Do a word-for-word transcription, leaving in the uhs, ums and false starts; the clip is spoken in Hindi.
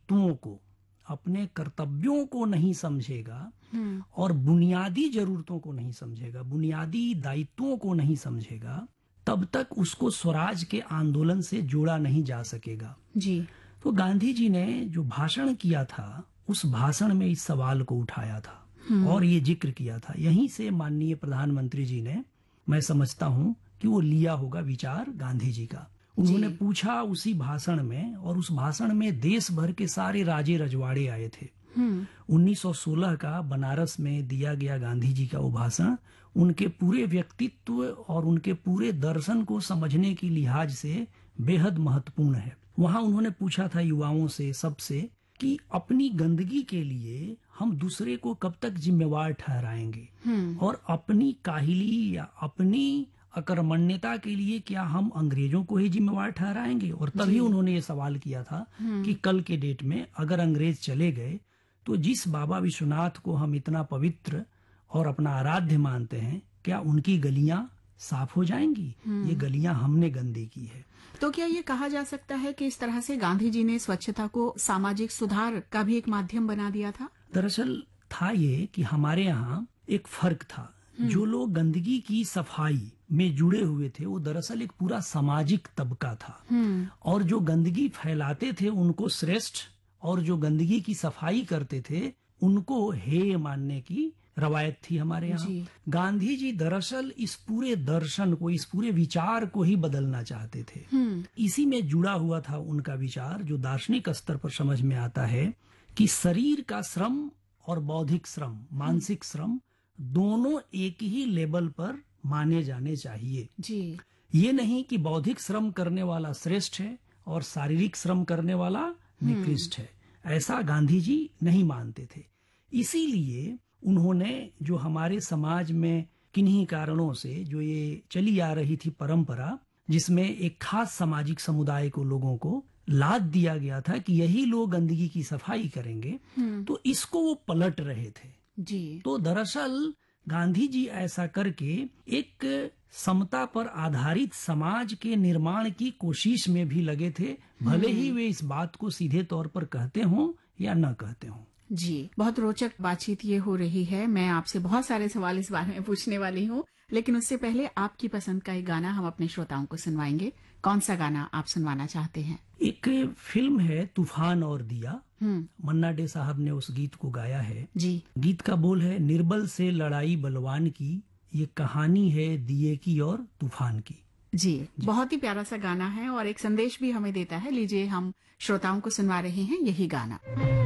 दायित्वों को, अपने कर्तव्यों को नहीं समझेगा और बुनियादी जरूरतों को नहीं समझेगा, बुनियादी दायित्वों को नहीं समझेगा, तब तक उसको स्वराज के आंदोलन से जोड़ा नहीं जा सकेगा। जी। तो गांधी जी ने जो भाषण किया था, उस भाषण में इस सवाल को उठाया था और ये जिक्र किया था। यहीं से माननीय प्रधानमंत्री जी ने, मैं समझता हूं कि वो लिया होगा विचार गांधी जी का। उन्होंने पूछा उसी भाषण में, और उस भाषण में देश भर के सारे राजे रजवाड़े आए थे। उन्नीस सौ सोलह का बनारस में दिया गया गांधी जी का वो भाषण उनके पूरे व्यक्तित्व और उनके पूरे दर्शन को समझने की लिहाज से बेहद महत्वपूर्ण है। वहां उन्होंने पूछा था युवाओं से, सबसे, कि अपनी गंदगी के लिए हम दूसरे को कब तक जिम्मेवार ठहराएंगे, और अपनी काहिली या अपनी अकर्मण्यता के लिए क्या हम अंग्रेजों को ही जिम्मेवार ठहराएंगे। और तभी उन्होंने ये सवाल किया था कि कल के डेट में अगर अंग्रेज चले गए तो जिस बाबा विश्वनाथ को हम इतना पवित्र और अपना आराध्य मानते हैं, क्या उनकी गलियां साफ हो जाएंगी? ये गलियां हमने गंदी की है। तो क्या ये कहा जा सकता है कि इस तरह से गांधी जी ने स्वच्छता को सामाजिक सुधार का भी एक माध्यम बना दिया था? दरअसल था ये कि हमारे यहाँ एक फर्क था। जो लोग गंदगी की सफाई में जुड़े हुए थे वो दरअसल एक पूरा सामाजिक तबका था, और जो गंदगी फैलाते थे उनको श्रेष्ठ, और जो गंदगी की सफाई करते थे उनको हेय मानने की रवायत थी हमारे यहाँ। गांधी जी दरअसल इस पूरे दर्शन को, इस पूरे विचार को ही बदलना चाहते थे। इसी में जुड़ा हुआ था उनका विचार, जो दार्शनिक स्तर पर समझ में आता है कि शरीर का श्रम और बौद्धिक श्रम, मानसिक श्रम, दोनों एक ही लेवल पर माने जाने चाहिए। जी। ये नहीं कि बौद्धिक श्रम करने वाला श्रेष्ठ है और शारीरिक श्रम करने वाला निकृष्ट है, ऐसा गांधी जी नहीं मानते थे। इसीलिए उन्होंने जो हमारे समाज में किन्हीं कारणों से जो ये चली आ रही थी परंपरा, जिसमें एक खास सामाजिक समुदाय को, लोगों को लाद दिया गया था कि यही लोग गंदगी की सफाई करेंगे, तो इसको वो पलट रहे थे। जी। तो दरअसल गांधी जी ऐसा करके एक समता पर आधारित समाज के निर्माण की कोशिश में भी लगे थे, भले ही वे इस बात को सीधे तौर पर कहते हों या न कहते हों। जी, बहुत रोचक बातचीत ये हो रही है। मैं आपसे बहुत सारे सवाल इस बारे में पूछने वाली हूँ, लेकिन उससे पहले आपकी पसंद का एक गाना हम अपने श्रोताओं को सुनवाएंगे। कौन सा गाना आप सुनवाना चाहते हैं? एक फिल्म है तूफान और दिया, मन्ना डे साहब ने उस गीत को गाया है। जी। गीत का बोल है, निर्बल से लड़ाई बलवान की, ये कहानी है दिए की और तूफान की। जी, जी, बहुत ही प्यारा सा गाना है और एक संदेश भी हमें देता है। लीजिए, हम श्रोताओं को सुनवा रहे हैं यही गाना।